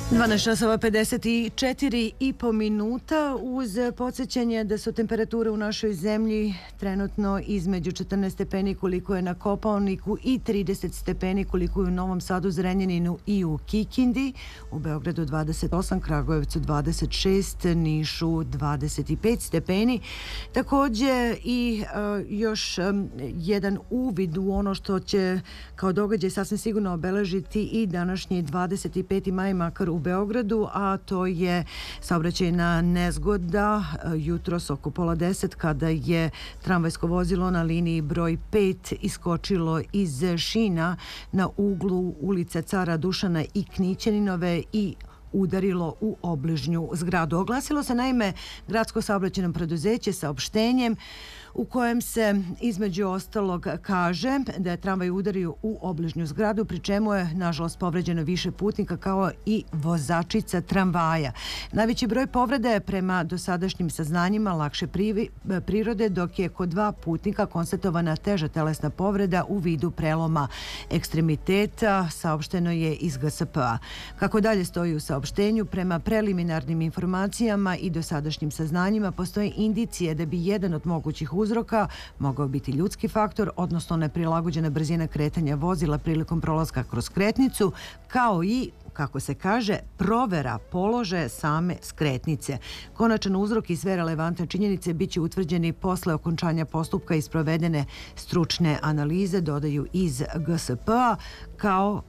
12 časova 54,5 minuta uz podsjećanje da su temperature u našoj zemlji trenutno između 14 stepeni koliko je na Kopaoniku i 30 stepeni koliko je u Novom Sadu, Zrenjaninu i u Kikindi, u Beogradu 28, Kragujevcu 26, Nišu 25 stepeni. Također i još jedan uvid u ono što će kao događaj sasvim sigurno obeležiti i današnji 25. maj makar u Beogradu, a to je saobraćajna nezgoda jutros oko pola 10 kada je tramvajsko vozilo na liniji broj 5 iskočilo iz šina na uglu ulice Cara Dušana i Knićaninove i udarilo u obližnju zgradu. Oglasilo se naime gradsko saobraćajno preduzeće saopštenjem u kojem se između ostalog kaže da je tramvaj udario u obližnju zgradu, pri čemu je nažalost povređeno više putnika kao i vozačica tramvaja. Najveći broj povreda je prema dosadašnjim saznanjima lakše prirode, dok je kod 2 putnika konstatovana teža telesna povreda u vidu preloma ekstremiteta, saopšteno je iz GSP-a. Kako dalje stoji u saopštenju, prema preliminarnim informacijama i dosadašnjim saznanjima postoje indicije da bi jedan od mogućih uzroka mogao biti ljudski faktor, odnosno neprilagođena brzina kretanja vozila prilikom prolaska kroz skretnicu, kao i, kako se kaže, provera položaja same skretnice. Konačan uzrok i sve relevantne činjenice bit će utvrđeni posle okončanja postupka i sprovedene stručne analize, dodaju iz GSP-a, kao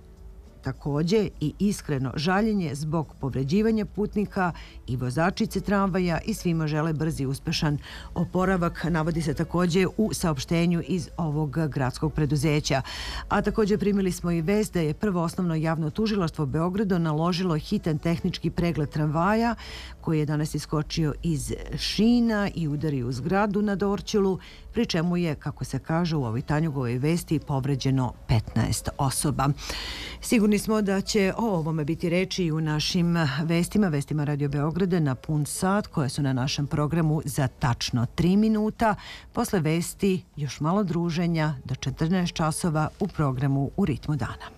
također i iskreno žaljenje zbog povređivanja putnika i vozačice tramvaja i svima žele brzi i uspešan oporavak, navodi se također u saopštenju iz ovog gradskog preduzeća. A također primili smo i vest da je Prvo osnovno javno tužilaštvo Beogradu naložilo hitan tehnički pregled tramvaja koji je danas iskočio iz šina i udario u zgradu na Dorćolu, pri čemu je, kako se kaže u ovoj Tanjugovoj vesti, povređeno 15 osoba. Sigurni smo da će o ovome biti reči i u našim vestima Radio Beograda na pun sat, koje su na našem programu za tačno 3 minuta. Posle vesti još malo druženja do 14 časova u programu U ritmu dana.